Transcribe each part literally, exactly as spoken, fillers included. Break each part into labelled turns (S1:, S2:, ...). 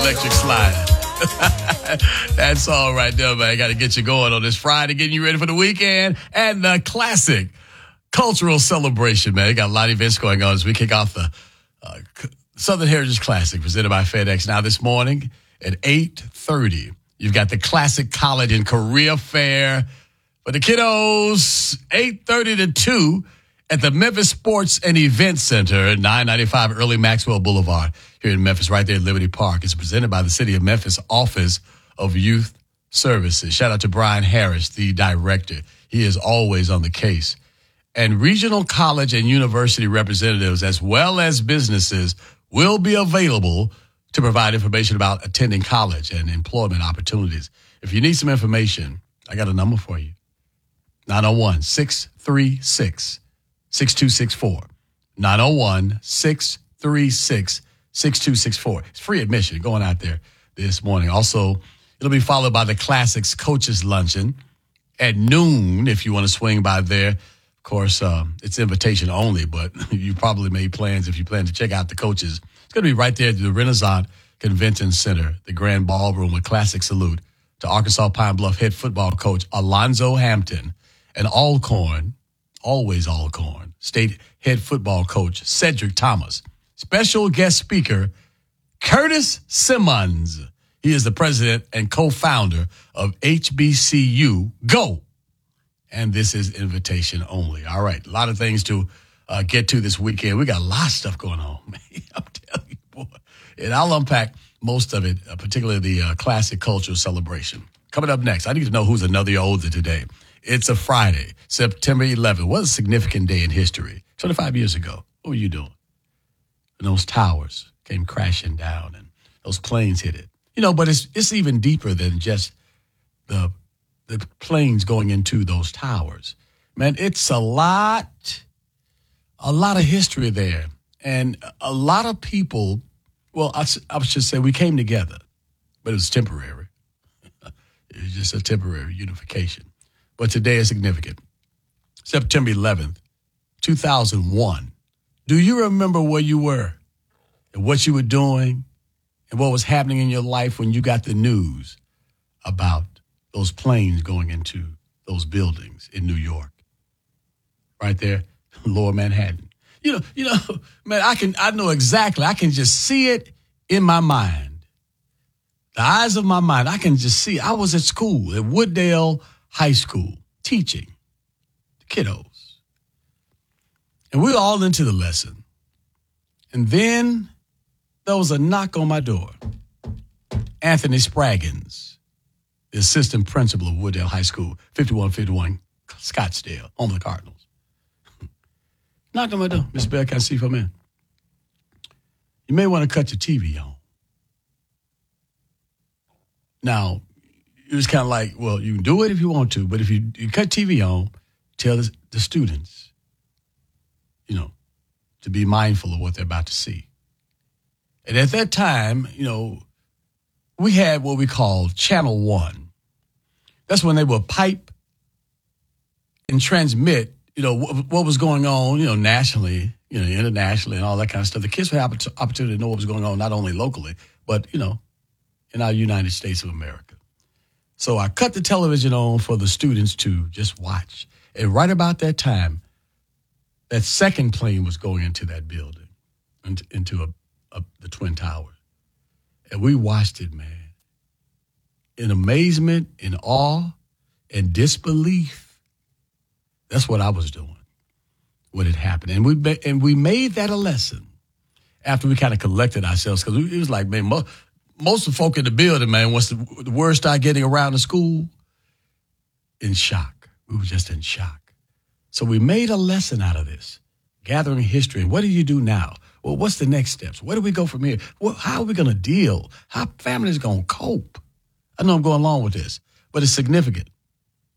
S1: Electric Slide. That's all right there, man. Got to get you going on this Friday, getting you ready for the weekend and the classic cultural celebration, man. Got a lot of events going on as we kick off the uh, Southern Heritage Classic presented by FedEx. Now this morning at eight thirty, you've got the Classic College and Career Fair for the kiddos, eight thirty to two at the Memphis Sports and Event Center, nine ninety-five Early Maxwell Boulevard here in Memphis, right there at Liberty Park. It's presented by the City of Memphis Office of Youth Services. Shout out to Brian Harris, the director. He is always on the case. And regional college and university representatives, as well as businesses, will be available to provide information about attending college and employment opportunities. If you need some information, I got a number for you. nine oh one, six three six, six two six four. nine oh one, six three six, six two six four. It's free admission going out there this morning. Also, it'll be followed by the Classics Coaches Luncheon at noon if you want to swing by there. Of course, um, it's invitation only, but you probably made plans if you plan to check out the coaches. It's going to be right there at the Renaissance Convention Center, the Grand Ballroom, a classic salute to Arkansas Pine Bluff head football coach Alonzo Hampton and Alcorn, always Alcorn, state head football coach Cedric Thomas. Special guest speaker, Curtis Simmons. He is the president and co-founder of H B C U Go. And this is invitation only. All right. A lot of things to uh, get to this weekend. We got a lot of stuff going on, man. I'm telling you, boy. And I'll unpack most of it, uh, particularly the uh, classic cultural celebration. Coming up next, I need to know who's another year older today. It's a Friday, September eleventh. What a significant day in history. twenty-five years ago, what were you doing? And those towers came crashing down and those planes hit it. You know, but it's it's even deeper than just the the planes going into those towers. Man, it's a lot, a lot of history there. And a lot of people, well, I, I should say we came together, but it was temporary. It was just a temporary unification. But today is significant. September eleventh, two thousand one. Do you remember where you were and what you were doing and what was happening in your life when you got the news about those planes going into those buildings in New York? Right there, Lower Manhattan. You know, you know, man, I can, I know exactly. I can just see it in my mind. The eyes of my mind, I can just see. I was at school at Wooddale High School teaching the kiddos. And we were all into the lesson. And then there was a knock on my door. Anthony Spraggins, the assistant principal of Wooddale High School, fifty-one fifty-one Scottsdale, home of the Cardinals. Knocked on my door. Mister Bell, can I see you for a minute? You may want to cut your T V on. Now, it was kind of like, well, you can do it if you want to, but if you, you cut T V on, tell the, the students, you know, to be mindful of what they're about to see. And at that time, you know, we had what we called Channel One. That's when they would pipe and transmit, you know, what, what was going on, you know, nationally, you know, internationally and all that kind of stuff. The kids had the opportunity to know what was going on, not only locally, but, you know, in our United States of America. So I cut the television on for the students to just watch. And right about that time, that second plane was going into that building, into, into a, a, the Twin Towers. And we watched it, man, in amazement, in awe, and disbelief. That's what I was doing when it happened. And we and we made that a lesson after we kind of collected ourselves, because it was like, man, most, most of the folk in the building, man, once the, the word started getting around the school, in shock. We were just in shock. So we made a lesson out of this, gathering history. And what do you do now? Well, what's the next steps? Where do we go from here? Well, how are we going to deal? How families going to cope? I know I'm going along with this, but it's significant.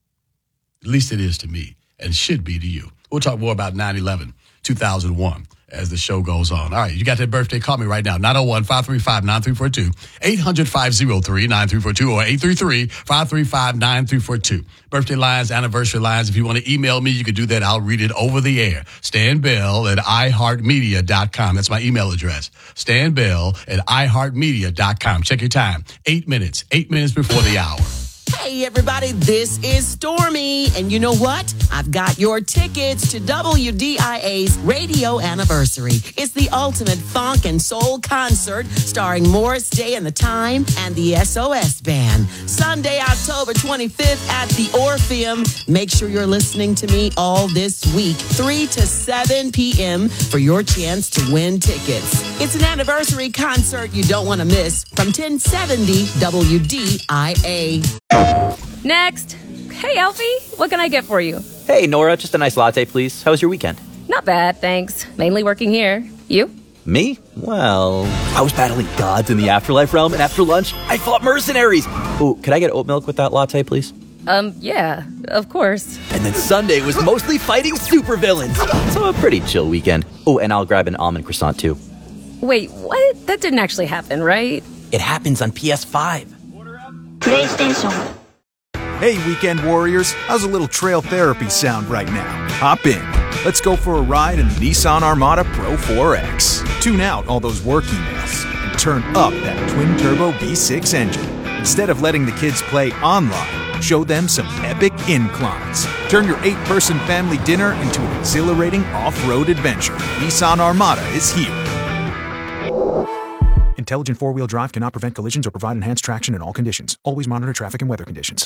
S1: At least it is to me, and should be to you. We'll talk more about nine eleven, two thousand one, as the show goes on. All right, you got that birthday? Call me right now, nine oh one, five three five, nine three four two, eight hundred, five oh three, nine three four two, or eight three three, five three five, nine three four two. Birthday lines, anniversary lines. If you want to email me, you can do that. I'll read it over the air. Stan Bell at i heart media dot com. That's my email address. Stan Bell at i heart media dot com. Check your time. Eight minutes. Eight minutes before the hour.
S2: Hey, everybody, this is Stormy. And you know what? I've got your tickets to W D I A's Radio Anniversary. It's the ultimate funk and soul concert starring Morris Day and the Time and the S O S Band. Sunday, October twenty-fifth at the Orpheum. Make sure you're listening to me all this week, three to seven p.m. for your chance to win tickets. It's an anniversary concert you don't want to miss from ten seventy W D I A.
S3: Next. Hey, Alfie, what can I get for you?
S4: Hey, Nora, just a nice latte, please. How was your weekend?
S3: Not bad, thanks. Mainly working here. You?
S4: Me? Well, I was battling gods in the afterlife realm, and after lunch, I fought mercenaries. Ooh, could I get oat milk with that latte, please?
S3: Um, yeah, of course.
S4: And then Sunday was mostly fighting supervillains. So a pretty chill weekend. Oh, and I'll grab an almond croissant, too.
S3: Wait, what? That didn't actually happen, right?
S4: It happens on P S five.
S5: PlayStation.
S6: Hey, weekend warriors, how's a little trail therapy sound right now? Hop in. Let's go for a ride in the Nissan Armada Pro four X. Tune out all those work emails and turn up that twin-turbo V six engine. Instead of letting the kids play online, show them some epic inclines. Turn your eight-person family dinner into an exhilarating off-road adventure. Nissan Armada is here. Intelligent four-wheel drive cannot prevent collisions or provide enhanced traction in all conditions. Always monitor traffic and weather conditions.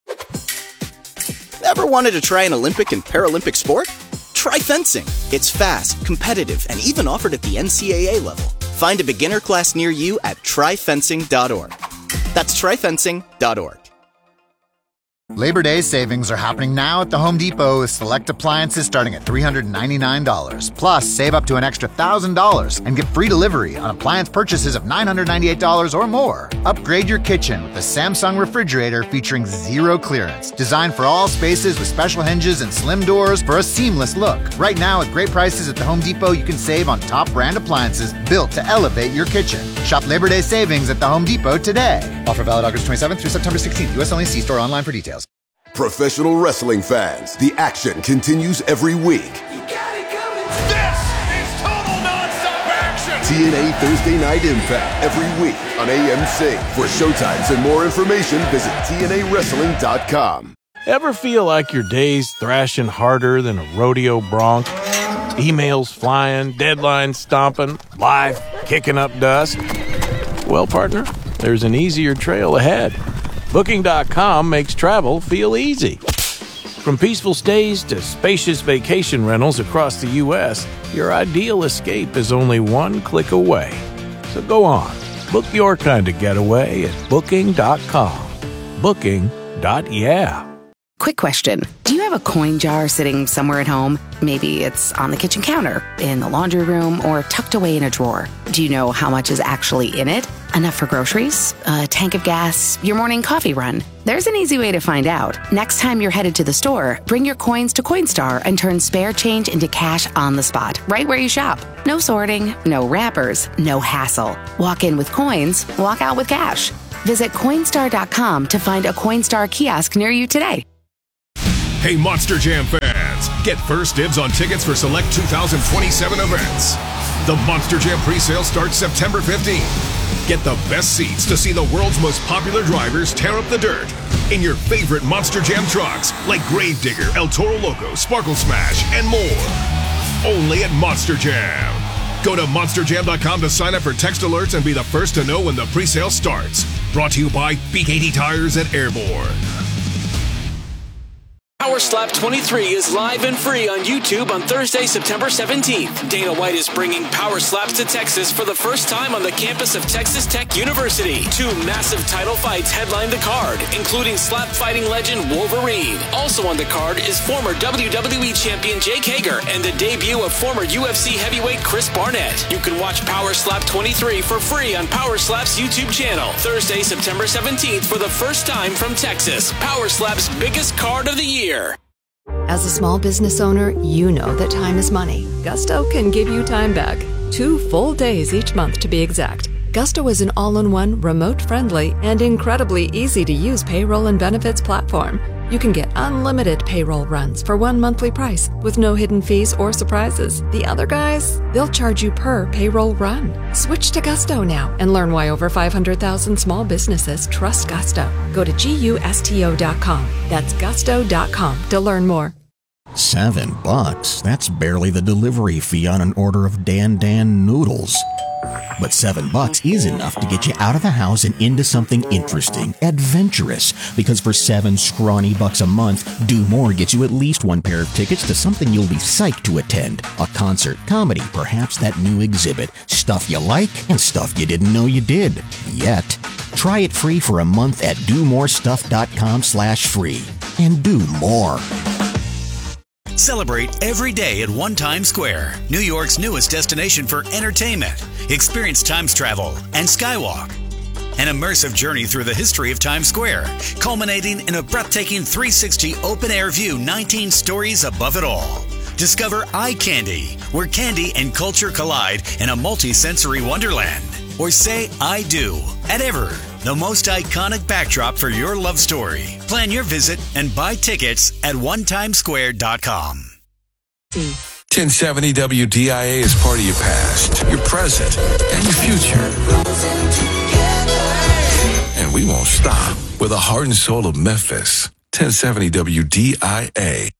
S7: Ever wanted to try an Olympic and Paralympic sport? Try fencing. It's fast, competitive, and even offered at the N C double A level. Find a beginner class near you at try fencing dot org. That's try fencing dot org.
S8: Labor Day savings are happening now at the Home Depot with select appliances starting at three hundred ninety-nine dollars. Plus, save up to an extra one thousand dollars and get free delivery on appliance purchases of nine hundred ninety-eight dollars or more. Upgrade your kitchen with the Samsung refrigerator featuring zero clearance. Designed for all spaces with special hinges and slim doors for a seamless look. Right now, at great prices at the Home Depot, you can save on top brand appliances built to elevate your kitchen. Shop Labor Day savings at the Home Depot today. Offer valid August twenty-seventh through September sixteenth. U S only. See store online for details.
S9: Professional wrestling fans, the action continues every week.
S10: You got it coming. This is total nonstop action.
S9: T N A Thursday Night Impact every week on A M C. For showtimes and more information, visit T N A wrestling dot com.
S11: Ever feel like your day's thrashing harder than a rodeo bronc? Emails flying, deadlines stomping, life kicking up dust? Well, partner, there's an easier trail ahead. Booking dot com makes travel feel easy. From peaceful stays to spacious vacation rentals across the U S, your ideal escape is only one click away. So go on, book your kind of getaway at Booking dot com. Booking. Yeah.
S12: Quick question. Do you have a coin jar sitting somewhere at home? Maybe it's on the kitchen counter, in the laundry room, or tucked away in a drawer. Do you know how much is actually in it? Enough for groceries? A tank of gas? Your morning coffee run? There's an easy way to find out. Next time you're headed to the store, bring your coins to Coinstar and turn spare change into cash on the spot, right where you shop. No sorting, no wrappers, no hassle. Walk in with coins, walk out with cash. Visit Coinstar dot com to find a Coinstar kiosk near you today.
S13: Hey, Monster Jam fans, get first dibs on tickets for select two thousand twenty-seven events. The Monster Jam presale starts September fifteenth. Get the best seats to see the world's most popular drivers tear up the dirt in your favorite Monster Jam trucks like Gravedigger, El Toro Loco, Sparkle Smash, and more. Only at Monster Jam. Go to monster jam dot com to sign up for text alerts and be the first to know when the presale starts. Brought to you by B K T Tires at Airborne.
S14: Power Slap twenty-three is live and free on YouTube on Thursday, September seventeenth. Dana White is bringing Power Slaps to Texas for the first time on the campus of Texas Tech University. Two massive title fights headline the card, including slap fighting legend Wolverine. Also on the card is former W W E champion Jake Hager and the debut of former U F C heavyweight Chris Barnett. You can watch Power Slap twenty-three for free on Power Slap's YouTube channel. Thursday, September seventeenth for the first time from Texas. Power Slap's biggest card of the year.
S15: As a small business owner, you know that time is money. Gusto can give you time back. Two full days each month to be exact. Gusto is an all-in-one, remote-friendly, and incredibly easy-to-use payroll and benefits platform. You can get unlimited payroll runs for one monthly price with no hidden fees or surprises. The other guys, they'll charge you per payroll run. Switch to Gusto now and learn why over five hundred thousand small businesses trust Gusto. Go to gusto dot com. That's gusto dot com to learn more.
S16: Seven bucks? That's barely the delivery fee on an order of Dan Dan noodles. But seven bucks is enough to get you out of the house and into something interesting, adventurous. Because for seven scrawny bucks a month, Do More gets you at least one pair of tickets to something you'll be psyched to attend. A concert, comedy, perhaps that new exhibit. Stuff you like and stuff you didn't know you did. Yet. Try it free for a month at do more stuff dot com slash free. And do more.
S17: Celebrate every day at One Times Square, New York's newest destination for entertainment. Experience Times Travel and Skywalk. An immersive journey through the history of Times Square, culminating in a breathtaking three sixty open-air view nineteen stories above it all. Discover Eye Candy, where candy and culture collide in a multi-sensory wonderland. Or say I do at Ever, the most iconic backdrop for your love story. Plan your visit and buy tickets at one times square dot com.
S18: ten seventy W D I A is part of your past, your present, and your future. And we won't stop with the heart and soul of Memphis. ten seventy W D I A.